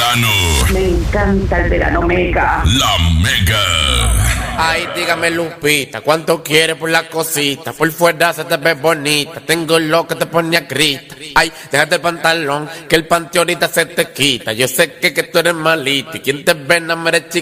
verano. Me encanta el verano mega. La Mega. Ay, dígame Lupita, ¿cuánto quieres por la cosita? Por fuera se te ve bonita, tengo lo que te pone a grita. Ay, déjate el pantalón, que el panty ahorita se te quita. Yo sé que tú eres malita y quien te ve no merece